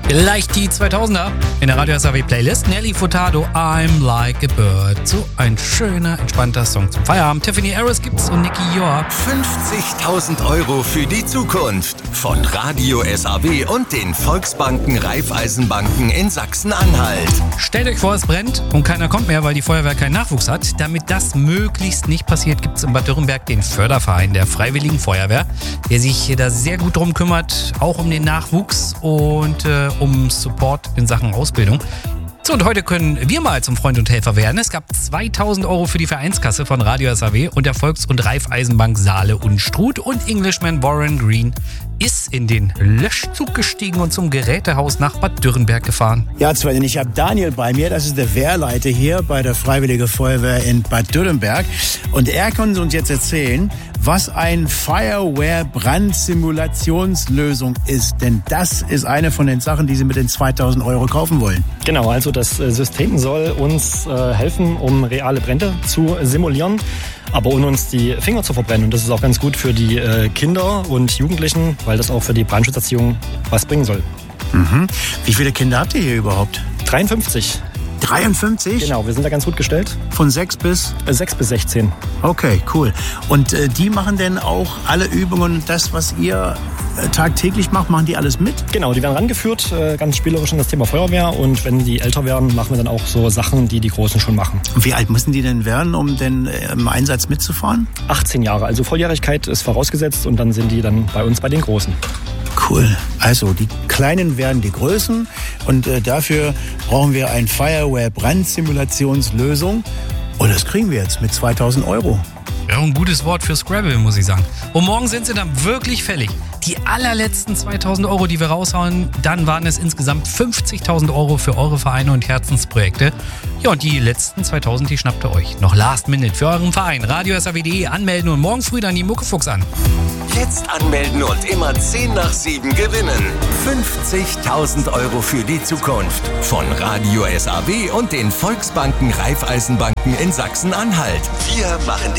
Gleich die 2000er in der Radio SAW Playlist. Nelly Furtado, I'm Like a Bird. So ein schöner, entspannter Song zum Feierabend. Tiffany Harris gibt's und Nicky York. 50.000 Euro für die Zukunft von Radio SAW und den Volksbanken Raiffeisenbanken in Sachsen-Anhalt. Stellt euch vor, es brennt und keiner kommt mehr, weil die Feuerwehr keinen Nachwuchs hat. Damit das möglichst nicht passiert, gibt's in Bad Dürrenberg den Förderverein der Freiwilligen Feuerwehr, der sich da sehr gut drum kümmert, auch um den Nachwuchs und um Support in Sachen Ausbildung. So, und heute können wir mal zum Freund und Helfer werden. Es gab 2.000 Euro für die Vereinskasse von Radio SAW und der Volks- und Raiffeisenbank Saale Unstrut. Und Englishman Warren Green ist in den Löschzug gestiegen und zum Gerätehaus nach Bad Dürrenberg gefahren. Ja, Sven, ich habe Daniel bei mir, das ist der Wehrleiter hier bei der Freiwillige Feuerwehr in Bad Dürrenberg. Und er kann uns jetzt erzählen, was ein Fireware-Brandsimulationslösung ist. Denn das ist eine von den Sachen, die Sie mit den 2.000 Euro kaufen wollen. Genau, also das System soll uns helfen, um reale Brände zu simulieren, aber ohne uns die Finger zu verbrennen. Und das ist auch ganz gut für die Kinder und Jugendlichen, weil das auch für die Brandschutzerziehung was bringen soll. Mhm. Wie viele Kinder habt ihr hier überhaupt? 53. 53? Genau, wir sind da ganz gut gestellt. Von 6 bis? 6 bis 16. Okay, cool. Und die machen denn auch alle Übungen und das, was ihr tagtäglich macht, machen die alles mit? Genau, die werden rangeführt, ganz spielerisch in das Thema Feuerwehr. Und wenn die älter werden, machen wir dann auch so Sachen, die die Großen schon machen. Und wie alt müssen die denn werden, um denn im Einsatz mitzufahren? 18 Jahre, also Volljährigkeit ist vorausgesetzt und dann sind die dann bei uns bei den Großen. Cool. Also die Kleinen werden die Größen und dafür brauchen wir eine Fireware-Brandsimulationslösung. Und das kriegen wir jetzt mit 2.000 Euro. Ja, ein gutes Wort für Scrabble, muss ich sagen. Und morgen sind sie dann wirklich fällig. Die allerletzten 2.000 Euro, die wir raushauen, dann waren es insgesamt 50.000 Euro für eure Vereine und Herzensprojekte. Ja, und die letzten 2.000, die schnappt ihr euch. Noch Last Minute für euren Verein. Radio SAW.de anmelden und morgen früh dann die Muckefuchs an. Jetzt anmelden und immer 10 nach 7 gewinnen. 50.000 Euro für die Zukunft von Radio SAW und den Volksbanken Raiffeisenbanken in Sachsen-Anhalt. Wir machen